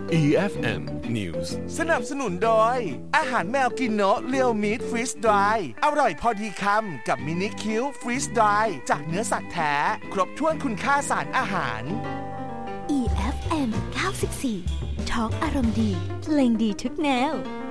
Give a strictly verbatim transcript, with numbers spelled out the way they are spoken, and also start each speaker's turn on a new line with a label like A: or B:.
A: อี เอฟ เอ็ม News
B: สนับสนุนโดยอาหารแมวกินโนะเรียวมีทฟรีสดรายอร่อยพอดีคำกับมินิคิวฟรีสดรายจากเนื้อสัตว์แท้ครบถ้วนคุณค่าสารอาหาร
C: อี เอฟ เอ็ม เก้าสิบสี่ ทอล์กอารมณ์ดีเพลงดีทุกแนว